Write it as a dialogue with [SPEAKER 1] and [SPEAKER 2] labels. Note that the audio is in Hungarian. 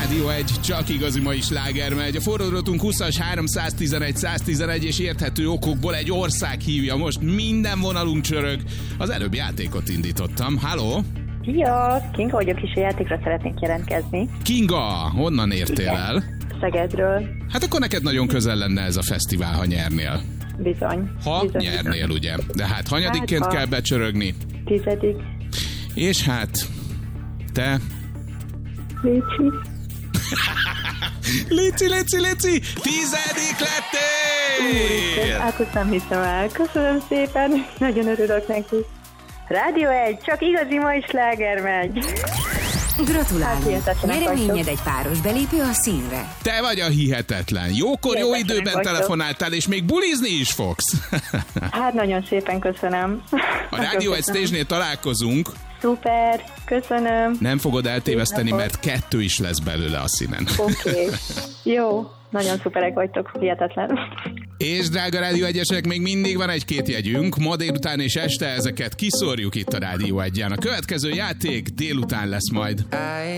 [SPEAKER 1] Rádió 1, csak igazi mai sláger megy. A forródrotunk 20-as 311 111 és érthető okokból egy ország hívja. Most minden vonalunk csörög. Az előbb játékot indítottam. Halló?
[SPEAKER 2] Szia! Kinga vagyok, és a játékra szeretnék jelentkezni.
[SPEAKER 1] Kinga, honnan értél el?
[SPEAKER 2] Szegedről.
[SPEAKER 1] Hát akkor neked nagyon közel lenne ez a fesztivál, ha nyernél.
[SPEAKER 2] Bizony.
[SPEAKER 1] Ha
[SPEAKER 2] bizony,
[SPEAKER 1] nyernél,
[SPEAKER 2] bizony.
[SPEAKER 1] ugye? De hát hanyadikként kell becsörögni.
[SPEAKER 2] 10.
[SPEAKER 1] És hát te...
[SPEAKER 2] Léci.
[SPEAKER 1] Léci! 10. lettél!
[SPEAKER 2] Ákos nem hiszem el. Köszönöm szépen. Nagyon örülök neki. Rádió 1, csak igazi mai sláger megy.
[SPEAKER 3] Gratulálunk!
[SPEAKER 2] Hát,
[SPEAKER 3] Nyereményed egy páros belépő a színre.
[SPEAKER 1] Te vagy a hihetetlen. Jókor, jó időben
[SPEAKER 2] vagytok.
[SPEAKER 1] telefonáltál, és még bulizni is fogsz.
[SPEAKER 2] Hát nagyon szépen köszönöm.
[SPEAKER 1] A Rádió 1 Stage-nél találkozunk.
[SPEAKER 2] Szuper, köszönöm.
[SPEAKER 1] Nem fogod eltéveszteni, mert 2 is lesz belőle a színen.
[SPEAKER 2] Oké. Jó, nagyon szuperek vagytok, hihetetlen.
[SPEAKER 1] És drága Rádió 1-esek, még mindig van 1-2 jegyünk. Ma délután és este ezeket kiszórjuk itt a Rádió 1-en. A következő játék délután lesz majd.